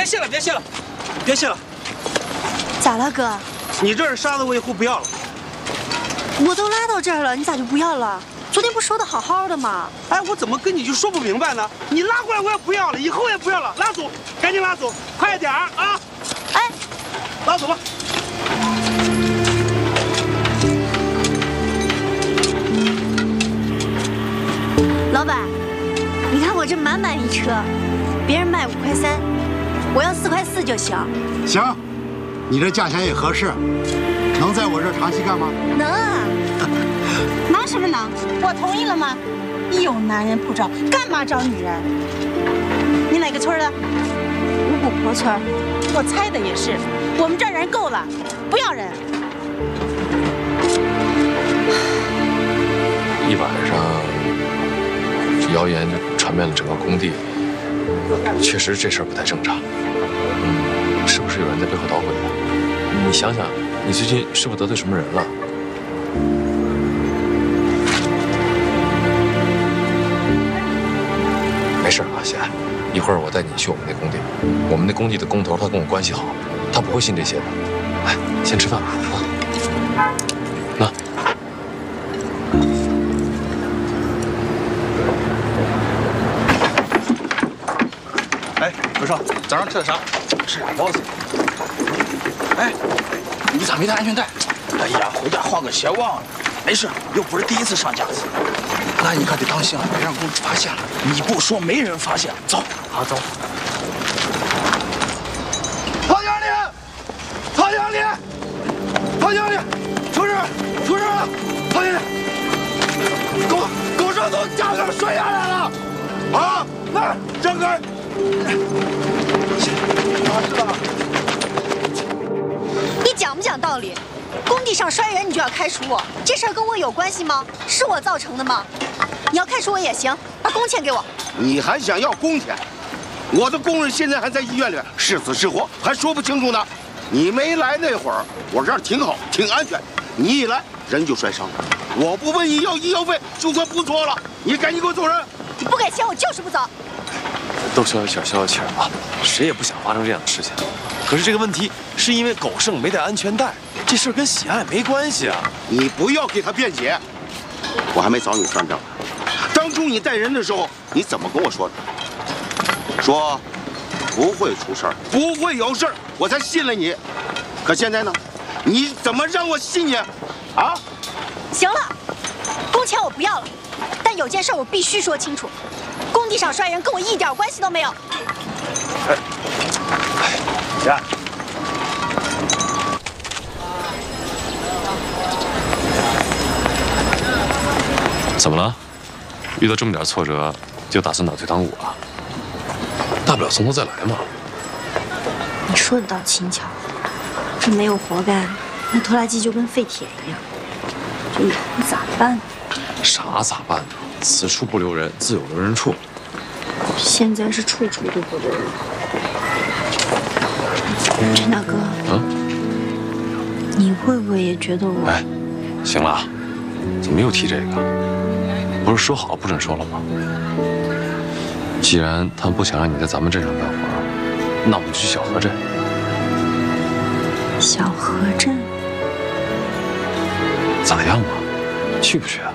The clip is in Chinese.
谢了，别谢了，别谢了。 咋了，哥？ 你这沙子我以后不要了。 我都拉到这儿了，你咋就不要了？昨天不说的好好的吗？ 哎，我怎么跟你就说不明白呢？你拉过来我也不要了，以后也不要了，拉走，赶紧拉走，快点啊！ 哎， 拉走吧。 老板，你看我这满满一车，别人卖5块3，我要4块4就行。 行，你这价钱也合适，能在我这儿长期干吗？ 能啊。 能什么能？我同意了吗？有男人不找，干嘛找女人？你哪个村的？ 五谷坡村。 我猜的也是，我们这儿人够了，不要人。 一晚上，谣言就传遍了整个工地。确实这事儿不太正常。是不是有人在背后捣鬼啊？你想想，你最近是不是得罪什么人了？没事啊，贤，一会儿我带你去我们那工地。我们那工地的工头他跟我关系好，他不会信这些的。来，先吃饭吧啊。那。 哎，刘少，早上吃的啥？吃俩包子。哎，你咋没带安全带？ 哎呀，回家换个鞋忘了。没事，又不是第一次上架子。那你可得当心了，别让公主发现了。你不说，没人发现。走， 好走。 曹经理，曹经理，曹经理，出事了！曹经理，狗绳从架上摔下来了！啊，那张开！哪知道？ 你讲不讲道理？工地上摔人你就要开除我，这事儿跟我有关系吗？是我造成的吗？你要开除我也行，把工钱给我。 你还想要工钱？我的工人现在还在医院里，是死是活还说不清楚呢。你没来那会儿，我这儿挺好，挺安全。你一来，人就摔伤了。我不问你要医药费，就算不错了。你赶紧给我走人！ 你不给钱，我就是不走。 都消消气儿啊！谁也不想发生这样的事情。可是这个问题是因为狗剩没带安全带，这事儿跟喜爱没关系啊！ 你不要给他辩解，我还没找你算账呢。当初你带人的时候，你怎么跟我说的？说不会出事儿，不会有事儿，我才信了你。可现在呢？你怎么让我信你？啊？ 行了，工钱我不要了，但有件事我必须说清楚：工地上摔人跟我一点关系都没有。 姐。 怎么了？遇到这么点挫折，就打算打退堂鼓啊？大不了从头再来嘛。 你说的倒轻巧，这没有活干，那拖拉机就跟废铁一样，这以后咋办呢？ 啥咋办呢？此处不留人，自有留人处。 现在是处处都不留人。陈大哥，你会不会也觉得我？ 哎，行了，怎么又提这个？不是说好不准说了吗？既然他们不想让你在咱们镇上干活，那我们就去小河镇。 小河镇？ 咋样嘛？去不去啊？